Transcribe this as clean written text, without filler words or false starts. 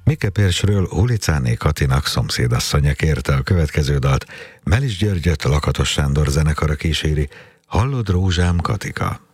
Mikepérsről Hulicáné Katinak szomszédasszonya kérte a következő dalt. Melis Györgyöt Lakatos Sándor zenekara kíséri. Hallod, rózsám, Katika?